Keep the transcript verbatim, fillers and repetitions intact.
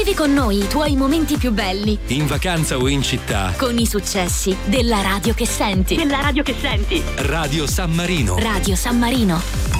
Vivi con noi i tuoi momenti più belli. In vacanza o in città. Con i successi della radio che senti. Della radio che senti. Radio San Marino. Radio San Marino.